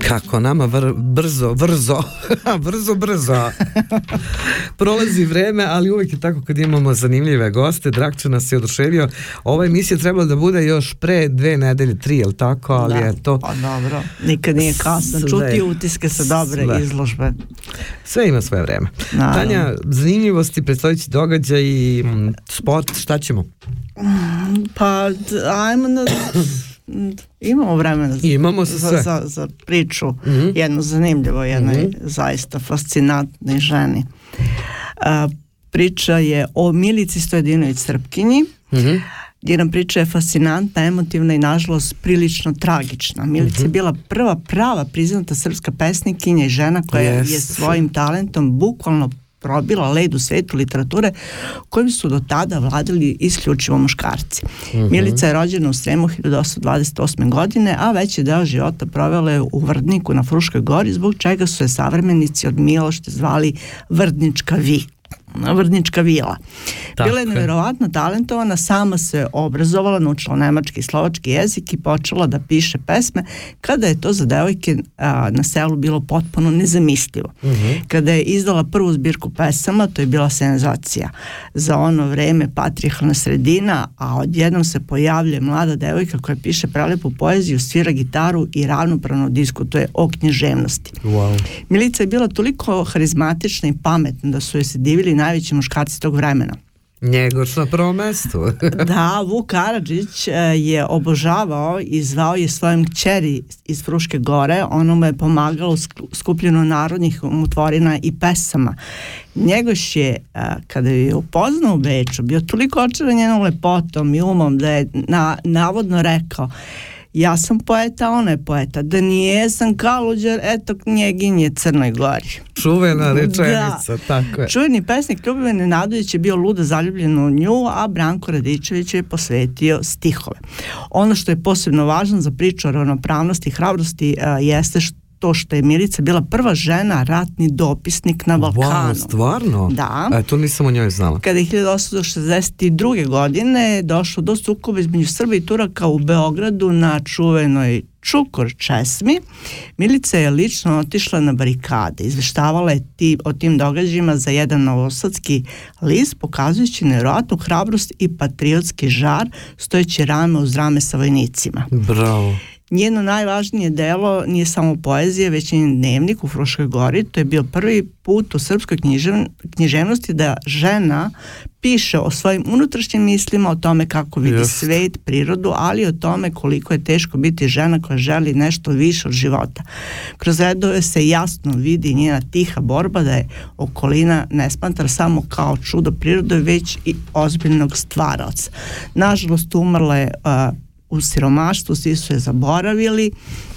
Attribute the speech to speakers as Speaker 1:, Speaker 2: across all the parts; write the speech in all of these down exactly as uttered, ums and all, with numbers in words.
Speaker 1: Kako nama vr, brzo, vrzo, brzo, brzo prolazi vreme, ali uvijek je tako kad imamo zanimljive goste. Drakča nas je oduševio. Ova emisija trebala da bude još pre dve nedelje, tri, je li tako? Ali
Speaker 2: da,
Speaker 1: je to...
Speaker 2: pa dobro, nikad nije kasno.
Speaker 1: Sve.
Speaker 2: Čuti utiske sa dobre
Speaker 1: Sve.
Speaker 2: izložbe.
Speaker 1: Sve ima svoje vreme.
Speaker 2: Naravno.
Speaker 1: Tanja, zanimljivosti, predstojeći događaj i mm, sport, šta ćemo?
Speaker 2: Pa, ajmo na... Imamo vremena za,
Speaker 1: Imamo za,
Speaker 2: za, za, za priču, mm-hmm. jednu zanimljivo, jednoj mm-hmm. zaista fascinantnoj ženi. A, priča je o Milici Stojadinović Srpkinji. Mm-hmm. Njena priča je fascinantna, emotivna i nažalost prilično tragična. Milica mm-hmm. je bila prva prava priznata srpska pesnikinja i žena koja yes. je svojim talentom bukvalno probila led u svetu literature kojim su do tada vladali isključivo muškarci. Mm-hmm. Milica je rođena u Sremu hiljadu osamsto dvadeset osme. godine, a veći deo života provela je u Vrdniku na Fruškoj gori, zbog čega su je savremenici od Milošte zvali Vrdnička vi. Vrdnička vila. Tako. Bila je nevjerovatno talentovana, sama se obrazovala, naučila nemački i slovački jezik i počela da piše pesme kada je to za devojke a, na selu bilo potpuno nezamislivo. Mm-hmm. Kada je izdala prvu zbirku pesama, to je bila senzacija. Za ono vreme patrijarhalna sredina, a odjednom se pojavljuje mlada devojka koja piše prelepu poeziju, svira gitaru i ravnopravno diskutuje o književnosti.
Speaker 1: Wow.
Speaker 2: Milica je bila toliko harizmatična i pametna da su joj se divili najveći muškarci tog vremena.
Speaker 1: Njegoš na prvom mestu.
Speaker 2: Da, Vuk Karadžić je obožavao i zvao je svojom kćeri iz Fruške gore. Ono mu je pomagalo u skupljenu narodnih umotvorina i pesama. Njegoš je, kada je upoznao u Beču, bio toliko očaran njenom lepotom i umom da je na, navodno rekao: ja sam poeta, ona je poeta. Da nije sam Kaluđer, eto knjeginje Crnoj Gori.
Speaker 1: Čuvena rečenica, da. Tako je.
Speaker 2: Čuveni pesnik Ljubivoje Nenadović je bio ludo zaljubljen u nju, a Branko Radičević je posvetio stihove. Ono što je posebno važno za priču o ravnopravnosti i hrabrosti a, jeste što to što je Milica bila prva žena ratni dopisnik na Balkanu.
Speaker 1: Wow, stvarno?
Speaker 2: Da.
Speaker 1: E, to nisam o njoj znala.
Speaker 2: Kada je hiljadu osamsto šezdeset druge. godine došlo do sukoba između Srba i Turaka u Beogradu na čuvenoj Čukor česmi, Milica je lično otišla na barikade. Izveštavala je ti, o tim događajima za jedan novosadski list, pokazujući nevjerojatnu hrabrost i patriotski žar, stojeći rame uz rame sa vojnicima.
Speaker 1: Bravo.
Speaker 2: Njeno najvažnije delo nije samo poezija, već i dnevnik u Fruškoj gori. To je bio prvi put u srpskoj književ, književnosti da žena piše o svojim unutrašnjim mislima, o tome kako vidi yes. svet, prirodu, ali o tome koliko je teško biti žena koja želi nešto više od života. Kroz redove se jasno vidi njena tiha borba da je okolina ne smatra samo kao čudo prirode, već i ozbiljnog stvaraoca. Nažalost, umrla je uh, u siromaštvu, svi su je zaboravili,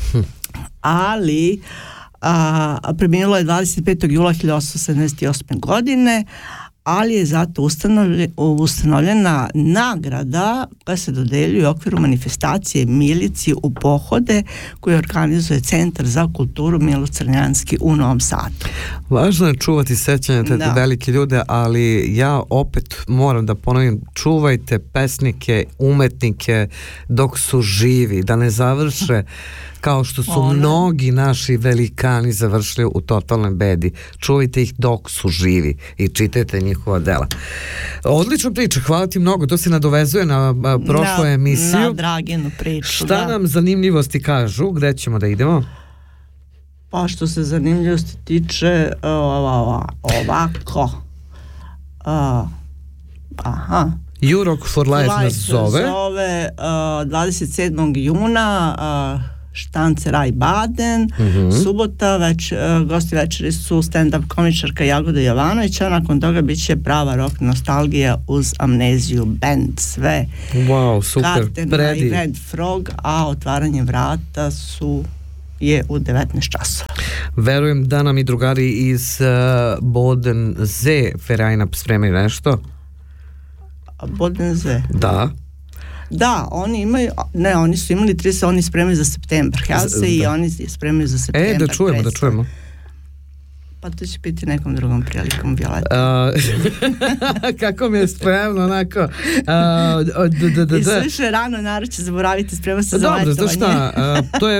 Speaker 2: ali a, preminula je dvadeset petog jula hiljadu osamsto sedamdeset osme. godine, ali je zato ustanovlje, ustanovljena nagrada koja se dodeljuje u okviru manifestacije Milici u pohode koju organizuje Centar za kulturu Milo Crnjanski u Novom Sadu.
Speaker 1: Važno je čuvati sećanje te da. velike ljude, ali ja opet moram da ponovim, čuvajte pesnike, umetnike dok su živi, da ne završe kao što su Ona. mnogi naši velikani završili u totalnoj bedi. Čuvajte ih dok su živi i čitajte njihova dela. Odlična priča, hvala ti mnogo, to se nadovezuje na a, prošlu na, emisiju.
Speaker 2: Na Draginu priču.
Speaker 1: Šta
Speaker 2: da.
Speaker 1: nam zanimljivosti kažu, gde ćemo da idemo?
Speaker 2: Pa što se zanimljivosti tiče uh, ovako uh, aha
Speaker 1: Jurok for Life, Life nas zove
Speaker 2: zove uh, dvadeset sedmog juna uh, Štance Raj Baden, mm-hmm. subota, već, uh, gosti večeri su stand-up komičarka Jagoda Jovanović, a nakon toga bit će prava rock nostalgija uz Amneziju band. Sve
Speaker 1: wow, super,
Speaker 2: karte na Red Frog, a otvaranje vrata su je u devetnaest časova.
Speaker 1: Verujem da nam i drugari iz uh, Boden Z Ferajna spremaju nešto.
Speaker 2: Boden Z?
Speaker 1: Da.
Speaker 2: Da, oni imaju, ne, oni su imali trideset, oni spremaju za septembar. Ja se i oni spremaju za septembar.
Speaker 1: E, da čujemo, da čujemo.
Speaker 2: Pa to će biti nekom drugom prilikom, Violeta.
Speaker 1: Uh, kako mi je spremno, onako. Uh, d, d, d, d.
Speaker 2: I sve rano, narod će zaboraviti, sprema se za
Speaker 1: letovanje. Dobro, znaš šta, uh, to je u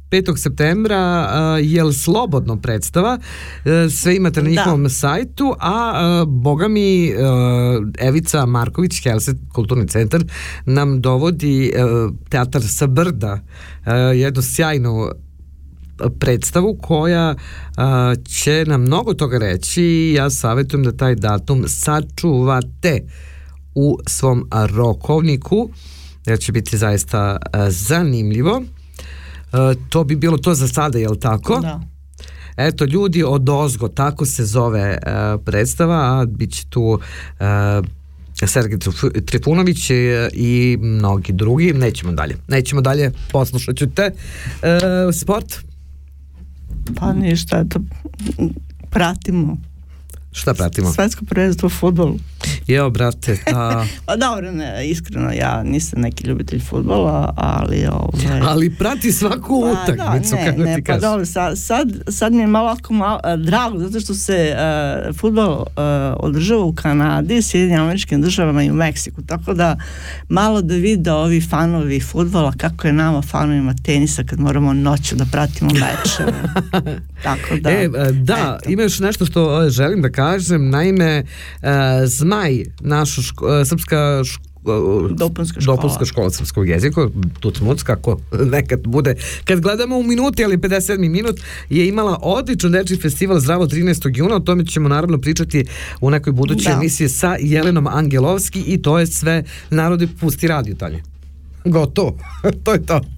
Speaker 1: petog septembra uh, jel slobodno predstava, uh, sve imate na njihovom da. sajtu, a uh, boga mi uh, Evica Marković, Helset, Kulturni centar, nam dovodi uh, teatar sa brda, uh, jednu sjajnu predstavu koja uh, će nam mnogo toga reći. Ja savjetujem da taj datum sačuvate u svom rokovniku, jer će biti zaista uh, zanimljivo. Uh, to bi bilo to za sada, jel tako?
Speaker 2: Da.
Speaker 1: Eto, ljudi od ozgo, tako se zove uh, predstava, a bit će tu uh, Sergej Trifunović i mnogi drugi. Nećemo dalje. Nećemo dalje, poslušat ću te. Uh, sport?
Speaker 2: Pa ništa, eto, pratimo.
Speaker 1: Šta pratimo?
Speaker 2: Svetsko prvenstvo u fudbalu.
Speaker 1: Jeo, brate, ta...
Speaker 2: Pa dobro, ne, iskreno, ja nisam neki ljubitelj fudbala, ali... Ovaj...
Speaker 1: Ali prati svaku pa, utakmicu,
Speaker 2: ne,
Speaker 1: kako
Speaker 2: ne,
Speaker 1: ti
Speaker 2: pa
Speaker 1: kažeš.
Speaker 2: dobro, sad, sad, sad mi je malo ako malo, drago, zato što se uh, fudbal uh, održava u Kanadi, Sjedinjenim Američkim Državama i u Meksiku, tako da malo da vide ovi fanovi fudbala, kako je nama fanovima tenisa kad moramo noću da pratimo meče. Tako da...
Speaker 1: E, da, eto. Ima još nešto što želim da kažem, naime, uh, Zmaj, naša ško, srpska ško,
Speaker 2: dopunska škola.
Speaker 1: dopunska škola srpskog jezika, tucmuc, kako nekad bude, kad gledamo u minuti, ali pedeset sedmi minut, je imala odličan dečji festival Zdravo trinaestog juna, o tome ćemo naravno pričati u nekoj budućoj da. emisiji sa Jelenom Angelovski, i to je sve. Narode, pusti radio, Tanja. Gotovo. To je to.